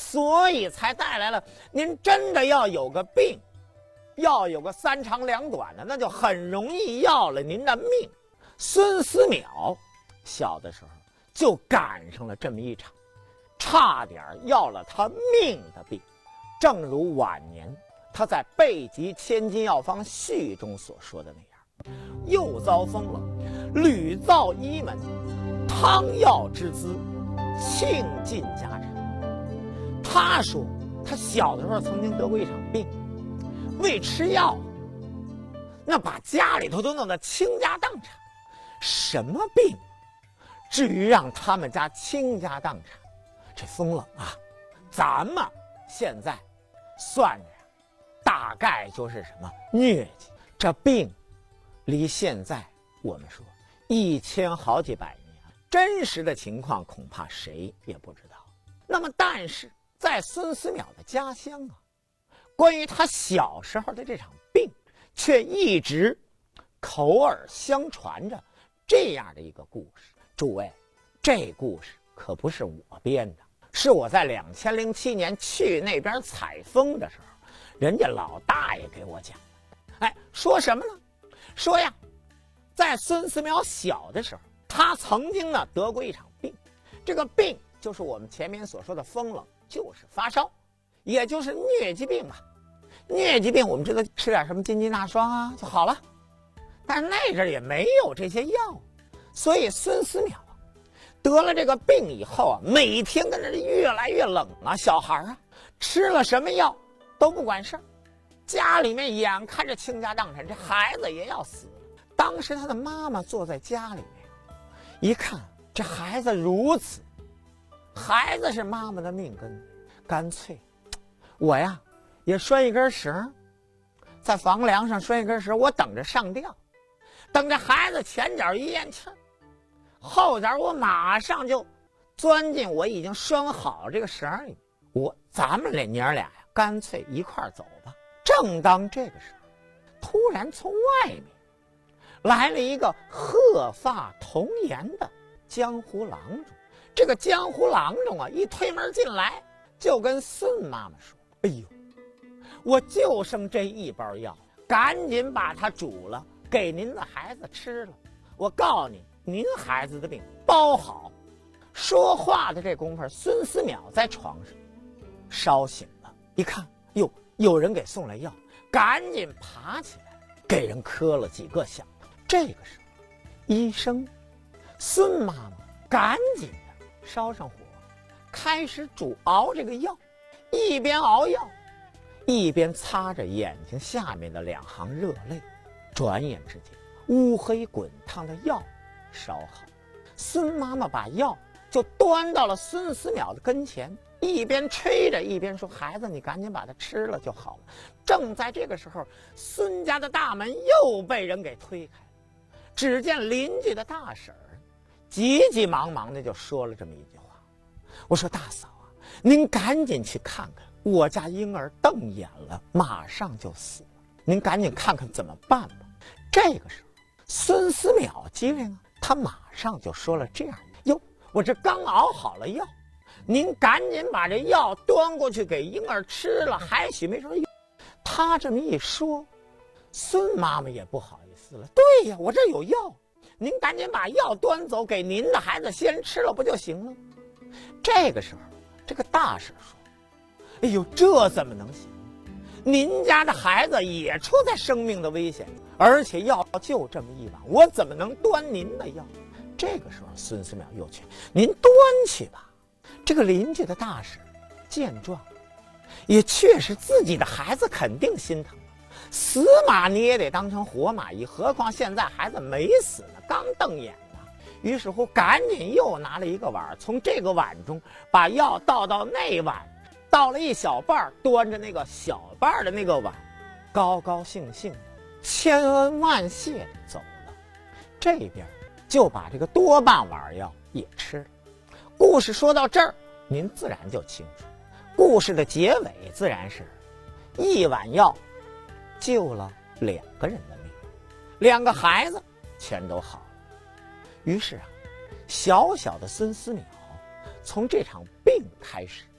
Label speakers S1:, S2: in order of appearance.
S1: 所以才带来了您真的要有个病，要有个3长2短的，那就很容易要了您的命。孙思邈小的时候就赶上了这么一场差点要了他命的病，正如晚年他在《备急千金药方序》中所说的那样，又遭风了，屡造医门，汤药之资倾尽家产。他说他小的时候曾经得过一场病，为吃药那把家里头都弄得倾家荡产。什么病至于让他们家倾家荡产？这风冷啊，咱们现在算着呀，大概就是什么疟疾。这病离现在我们说1000好几百年，真实的情况恐怕谁也不知道。那么但是在孙思邈的家乡啊，关于他小时候的这场病却一直口耳相传着这样的一个故事。诸位，这故事可不是我编的，是我在2007年去那边采风的时候，人家老大爷给我讲的。说什么呢？说呀，在孙思邈小的时候，他曾经呢得过一场病，这个病就是我们前面所说的风冷，就是发烧，也就是疟疾病吧。疟疾病我们知道吃点什么金鸡纳霜啊就好了，但是那阵也没有这些药，所以孙思邈得了这个病以后啊，每天跟着越来越冷啊，小孩啊吃了什么药都不管事儿，家里面眼看着倾家荡产，这孩子也要死了。当时他的妈妈坐在家里面，一看这孩子如此，孩子是妈妈的命根，干脆我呀也拴一根绳，在房梁上拴一根绳，我等着上吊，等着孩子前脚一咽气儿，后脚我马上就钻进我已经拴好这个绳里，咱们这娘俩呀干脆一块儿走吧。正当这个时候，突然从外面来了一个鹤发童颜的江湖郎中。这个江湖郎中啊，一推门进来就跟孙妈妈说：“哎呦，我就剩这一包药，赶紧把它煮了，给您的孩子吃了。我告诉你，您孩子的病包好。”说话的这功夫，孙思邈在床上烧醒了，一看，哟，有人给送来药，赶紧爬起来，给人磕了几个响头。这个时候，医生孙妈妈赶紧的烧上火，开始熬这个药，一边熬药，一边擦着眼睛下面的2行热泪。转眼之间，乌黑滚烫的药烧好，孙妈妈把药就端到了孙思邈的跟前，一边吹着一边说：“孩子，你赶紧把它吃了就好了。”正在这个时候，孙家的大门又被人给推开了。只见邻居的大婶儿急急忙忙的就说了这么一句话：“我说大嫂啊，您赶紧去看看，我家婴儿瞪眼了，马上就死了，您赶紧看看怎么办吧。”这个时候，孙思邈机灵啊，他马上就说了这样：“哟，我这刚熬好了药，您赶紧把这药端过去给婴儿吃了，还许没什么用。”他这么一说，孙妈妈也不好意思了：“对呀，我这有药，您赶紧把药端走，给您的孩子先吃了不就行了？”这个时候，这个大婶说：“哎呦，这怎么能行？您家的孩子也处在生命的危险，而且药就这么一碗，我怎么能端您的药？”这个时候，孙思邈又劝：“您端去吧。”这个邻居的大婶见状，也确实自己的孩子肯定心疼，死马你也得当成活马医，何况现在孩子没死呢，刚瞪眼呢。于是乎，赶紧又拿了一个碗，从这个碗中把药倒到那碗，倒了一小半，端着那个小半的那个碗，高高兴兴的千恩万谢的走了。这边就把这个多半碗药也吃了。故事说到这儿，您自然就清楚，故事的结尾自然是一碗药救了2个人的命，2个孩子全都好了。于是啊，小小的孙思邈从这场病开始，